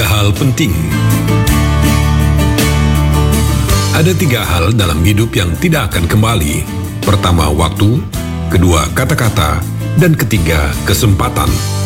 Tiga hal penting. Ada tiga hal dalam hidup yang tidak akan kembali. Pertama, waktu. Kedua, kata-kata. Dan ketiga, kesempatan.